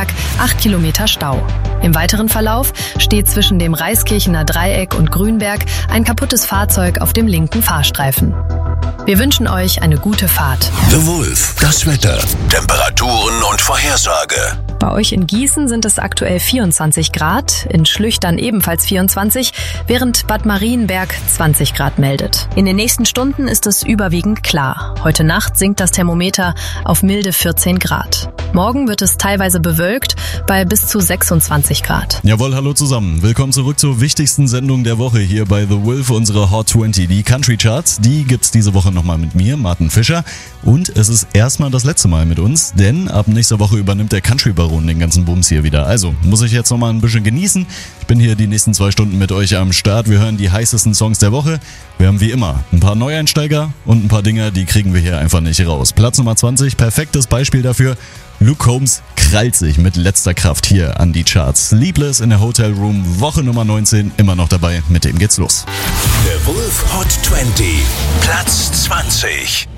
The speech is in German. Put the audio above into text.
Grünberg 8 Kilometer Stau. Im weiteren Verlauf steht zwischen dem Reiskirchener Dreieck und Grünberg ein kaputtes Fahrzeug auf dem linken Fahrstreifen. Wir wünschen euch eine gute Fahrt. The Wolf, das Wetter, Temperaturen und Vorhersage. Bei euch in Gießen sind es aktuell 24 Grad, in Schlüchtern ebenfalls 24, während Bad Marienberg 20 Grad meldet. In den nächsten Stunden ist es überwiegend klar. Heute Nacht sinkt das Thermometer auf milde 14 Grad. Morgen wird es teilweise bewölkt bei bis zu 26 Grad. Jawohl, hallo zusammen. Willkommen zurück zur wichtigsten Sendung der Woche hier bei The Wolf, unsere Hot 20. Die Country Charts, die gibt's diese Woche nochmal mit mir, Martin Fischer. Und es ist erstmal das letzte Mal mit uns, denn ab nächster Woche übernimmt der Country-Baron den ganzen Bums hier wieder. Also muss ich jetzt nochmal ein bisschen genießen. Ich bin hier die nächsten 2 Stunden mit euch am Start. Wir hören die heißesten Songs der Woche. Wir haben wie immer ein paar Neueinsteiger und ein paar Dinger, die kriegen wir hier einfach nicht raus. Platz Nummer 20, perfektes Beispiel dafür. Luke Combs krallt sich mit letzter Kraft hier an die Charts. Sleepless in der Hotel Room, Woche Nummer 19, immer noch dabei. Mit dem geht's los. The Wolf Hot 20, Platz 20.